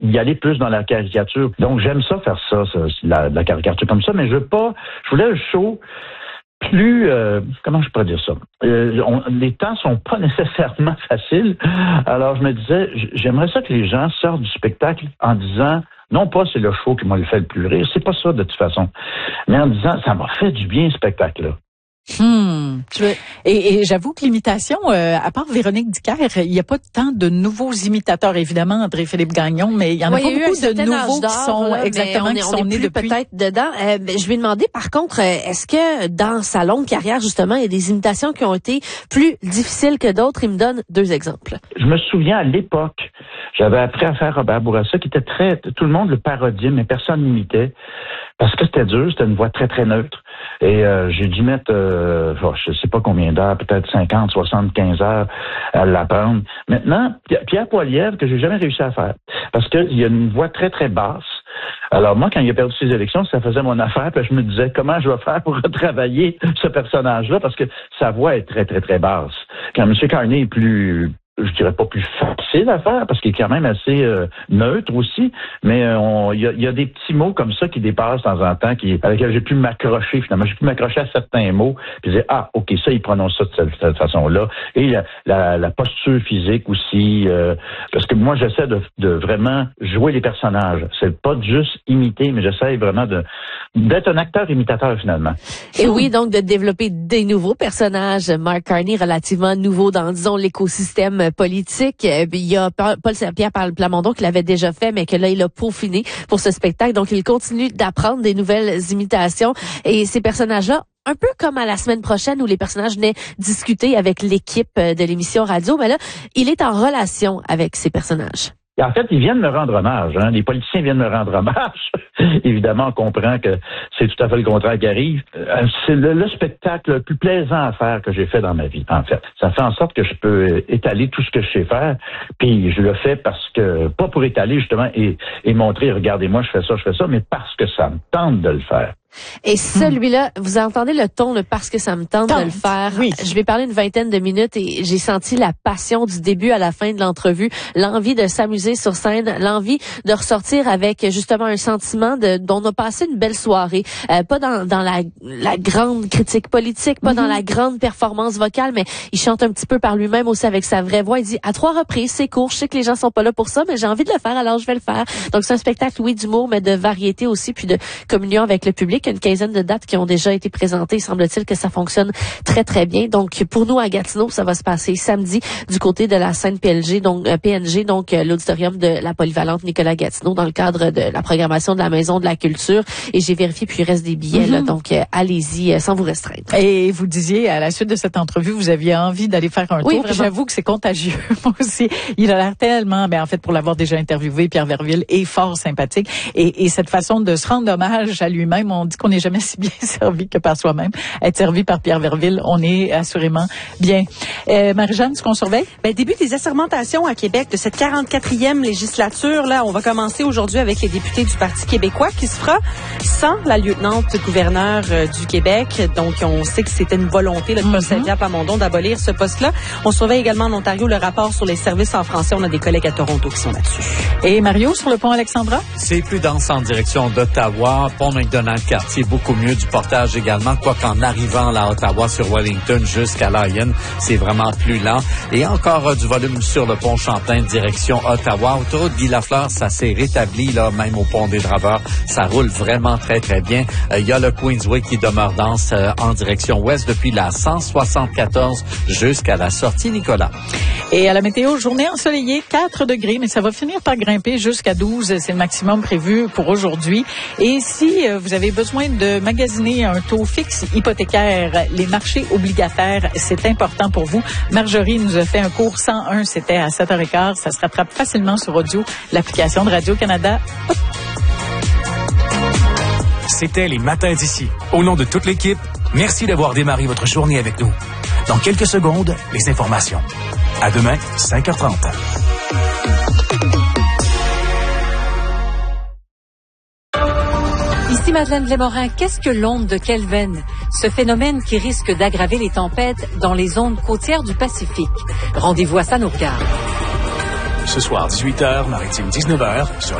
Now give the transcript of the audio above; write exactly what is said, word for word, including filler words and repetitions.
y aller plus dans la caricature. Donc, j'aime ça, faire ça, ça la, la caricature comme ça, mais je veux pas, je voulais un show plus, euh, comment je pourrais dire ça? Euh, on, les temps sont pas nécessairement faciles. Alors, je me disais, j'aimerais ça que les gens sortent du spectacle en disant, non pas c'est le show qui m'a fait le plus rire, c'est pas ça de toute façon, mais en disant, ça m'a fait du bien, ce spectacle-là. Hmm. Et, et j'avoue que l'imitation, euh, à part Véronique Dicker, il n'y a pas tant de nouveaux imitateurs, évidemment, André-Philippe Gagnon, mais il y en a oui, pas beaucoup de nouveaux qui sont là, exactement on est, qui on sont est nés plus depuis. Peut-être dedans. Euh, ben, je vais demander, par contre, est-ce que dans sa longue carrière, justement, il y a des imitations qui ont été plus difficiles que d'autres? Il me donne deux exemples. Je me souviens à l'époque, j'avais appris à faire Robert Bourassa, qui était très, tout le monde le parodiait, mais personne n'imitait. Parce que c'était dur, c'était une voix très, très neutre. Et euh, j'ai dû mettre, euh, oh, je sais pas combien d'heures, peut-être cinquante, soixante-quinze heures à l'apprendre. Maintenant, Pierre Poilievre, que j'ai jamais réussi à faire. Parce qu'il y a une voix très, très basse. Alors moi, quand il a perdu ses élections, ça faisait mon affaire, puis je me disais, comment je vais faire pour retravailler ce personnage-là? Parce que sa voix est très, très, très basse. Quand M. Carney est plus... je dirais pas plus facile à faire parce qu'il est quand même assez euh, neutre aussi, mais il y, a, y a des petits mots comme ça qui dépassent de temps en temps, qui, avec lesquels j'ai pu m'accrocher finalement. J'ai pu m'accrocher à certains mots, puis dire ah ok ça il prononce ça de cette, cette façon-là. Et la, la, la posture physique aussi, euh, parce que moi j'essaie de, de vraiment jouer les personnages. C'est pas juste imiter, mais j'essaie vraiment de d'être un acteur-imitateur finalement. Et oui, donc de développer des nouveaux personnages. Mark Carney, relativement nouveau dans, disons, l'écosystème politique. Il y a Paul-Pierre Plamondon qui l'avait déjà fait, mais que là, il a peaufiné pour ce spectacle. Donc, il continue d'apprendre des nouvelles imitations. Et ces personnages-là, un peu comme à la semaine prochaine où les personnages venaient discuter avec l'équipe de l'émission radio, mais là, il est en relation avec ces personnages. Et en fait, ils viennent me rendre hommage. Hein. Les politiciens viennent me rendre hommage. Évidemment, on comprend que c'est tout à fait le contraire qui arrive. Euh, c'est le, le spectacle le plus plaisant à faire que j'ai fait dans ma vie, en fait. Ça fait en sorte que je peux étaler tout ce que je sais faire. Puis je le fais parce que, pas pour étaler justement et, et montrer, regardez-moi, je fais ça, je fais ça, mais parce que ça me tente de le faire. Et celui-là, vous entendez le ton, le parce que ça me tente, tente de le faire. Oui. Je vais parler une vingtaine de minutes et j'ai senti la passion du début à la fin de l'entrevue, l'envie de s'amuser sur scène, l'envie de ressortir avec justement un sentiment de dont on a passé une belle soirée. Euh, pas dans, dans la, la grande critique politique, pas mm-hmm. dans la grande performance vocale, mais il chante un petit peu par lui-même aussi avec sa vraie voix. Il dit à trois reprises, c'est court, je sais que les gens sont pas là pour ça, mais j'ai envie de le faire, alors je vais le faire. Donc c'est un spectacle, oui, d'humour, mais de variété aussi, puis de communion avec le public. Une quinzaine de dates qui ont déjà été présentées. Il semble-t-il que ça fonctionne très, très bien. Donc, pour nous, à Gatineau, ça va se passer samedi du côté de la scène P L G, donc euh, P N G, donc euh, l'auditorium de la polyvalente Nicolas Gatineau, dans le cadre de la programmation de la Maison de la Culture. Et j'ai vérifié, puis il reste des billets. Mm-hmm. Là, donc, euh, allez-y, euh, sans vous restreindre. Et vous disiez, à la suite de cette entrevue, vous aviez envie d'aller faire un oui, tour. J'avoue que c'est contagieux. Moi aussi, il a l'air tellement, ben en fait, pour l'avoir déjà interviewé, Pierre Verville est fort sympathique. Et, et cette façon de se rendre hommage à lui-même, on dit qu'on n'est jamais si bien servi que par soi-même. Être servi par Pierre Verville, on est assurément bien. Euh, Marie-Jeanne, ce qu'on surveille? Ben, début des assermentations à Québec de cette quarante-quatrième législature. Là, on va commencer aujourd'hui avec les députés du Parti québécois qui se fera sans la lieutenant-gouverneur euh, du Québec. Donc, on sait que c'était une volonté là, de Paul Saint-Pierre Plamondon d'abolir ce poste-là. On surveille également en Ontario le rapport sur les services en français. On a des collègues à Toronto qui sont là-dessus. Et Mario, sur le pont Alexandra? C'est plus dense en direction d'Ottawa. Pont McDonald-Cartier, beaucoup mieux du portage également, quoi qu'en arrivant là, à Ottawa sur Wellington jusqu'à Lyon, c'est vraiment plus lent. Et encore euh, du volume sur le pont Champlain, direction Ottawa. Autoroute Guy Lafleur, ça s'est rétabli, là, même au pont des Draveurs. Ça roule vraiment très, très bien. Il euh, y a le Queensway qui demeure dense euh, en direction ouest depuis la cent soixante-quatorze jusqu'à la sortie Nicolas. Et à la météo, journée ensoleillée, quatre degrés, mais ça va finir par grimper jusqu'à douze. C'est le maximum prévu pour aujourd'hui. Et si euh, vous avez besoin de magasiner un taux fixe hypothécaire, les marchés obligataires, c'est important pour vous. Marjorie nous a fait un cours cent un, c'était à sept heures quinze. Ça se rattrape facilement sur audio, l'application de Radio-Canada. Hop. C'était les matins d'ici. Au nom de toute l'équipe, merci d'avoir démarré votre journée avec nous. Dans quelques secondes, les informations. À demain, cinq heures trente. Ici Madeleine Lémorin, qu'est-ce que l'onde de Kelvin? Ce phénomène qui risque d'aggraver les tempêtes dans les zones côtières du Pacifique. Rendez-vous à ça, nos regards. Ce soir, dix-huit heures, Maritime dix-neuf heures, sur